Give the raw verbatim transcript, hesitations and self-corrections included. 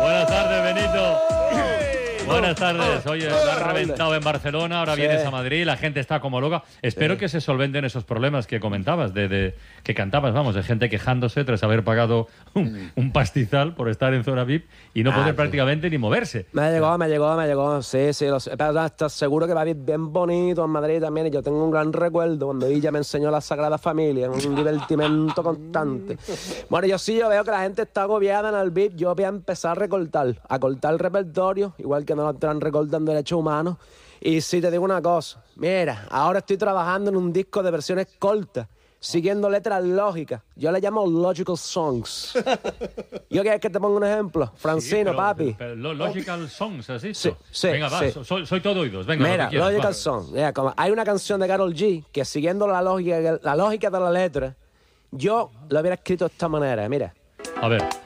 Buenas tardes, Benito. Buenas tardes. Oye, lo has reventado en Barcelona, ahora sí. vienes a Madrid, la gente está como loca. Espero sí. que se solventen esos problemas que comentabas, de, de que cantabas, vamos, de gente quejándose tras haber pagado un, un pastizal por estar en zona V I P y no ah, poder sí. prácticamente ni moverse. Me llegó, me llegó, me llegó. Sí, sí. Lo sé. Pero estás seguro que va a ir bien bonito en Madrid también. Y yo tengo un gran recuerdo cuando ella me enseñó la Sagrada Familia, un divertimento constante. Bueno, yo sí, yo veo que la gente está agobiada en el V I P. Yo voy a empezar a recortar, a cortar el repertorio, igual que no lo están recortando derechos humanos. Y sí, te digo una cosa. Mira, ahora estoy trabajando en un disco de versiones cortas, siguiendo letras lógicas. Yo le llamo Logical Songs. ¿Yo quieres que te ponga un ejemplo? Francino, sí, pero, papi. Pero, pero, Logical Songs, ¿así? Sí, sí. Venga, va, sí. soy, soy todo oídos. Venga, mira, lo que quieras, Logical va. Songs. Mira, como hay una canción de Karol G que siguiendo la lógica, la lógica de la letra, yo lo hubiera escrito de esta manera. Mira. A ver.